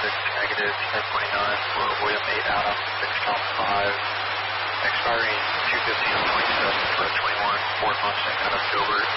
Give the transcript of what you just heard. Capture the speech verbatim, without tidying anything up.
six negative, ten twenty-nine for William eight Adam, six Tom five, expiring two fifteen twenty-seven for a twenty-one Ford Mustang out of Gilbert.